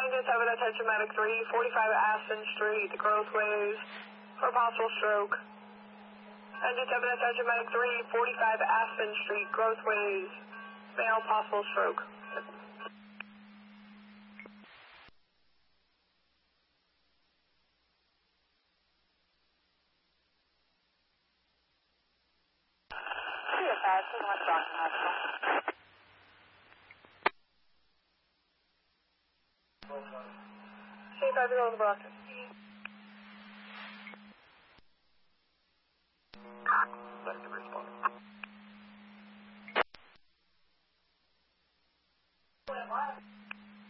Engine 7, attention medic 3, 45 Aspen Street, growth waves for possible stroke. Engine 7, attention medic 3, 45 Aspen Street, growth waves, male possible stroke. See 5 year old Brockton. Negative response.